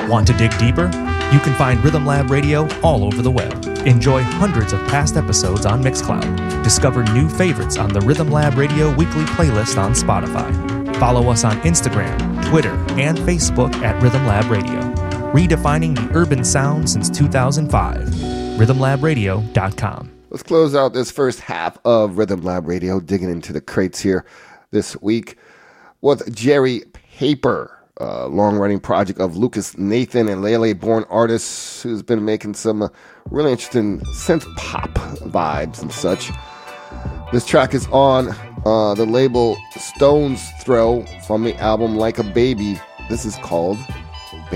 Want to dig deeper? You can find Rhythm Lab Radio all over the web. Enjoy hundreds of past episodes on Mixcloud. Discover new favorites on the Rhythm Lab Radio weekly playlist on Spotify. Follow us on Instagram, Twitter, and Facebook at Rhythm Lab Radio. Redefining the urban sound since 2005. RhythmLabRadio.com. Let's close out this first half of Rhythm Lab Radio, digging into the crates here this week with Jerry Paper, a long-running project of Lucas Nathan and Lele-born artists who's been making some really interesting synth pop vibes and such. This track is on the label Stone's Throw from the album Like a Baby. This is called